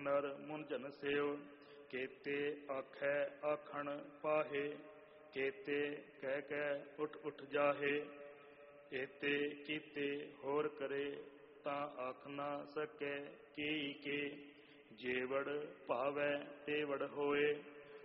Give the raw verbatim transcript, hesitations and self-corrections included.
ਨਰ ਮੁੰਝਨ ਸਿਓ। ਕੇਤੇ ਆਖੈ ਆਖਣ ਪਾਹੇ, ਕੇਤੇ ਕਹਿ ਕਹਿ ਉਠ ਉਠ ਜਾਹੇ। ਏਤੇ ਕੀਤੇ ਹੋਰ ਕਰੇ, ਤਾਂ ਆਖ ਨਾ ਸਕੈ ਕੀ ਕੇ। ਜੇਵੜ ਭਾਵੈ ਤੇਵੜ ਹੋਏ,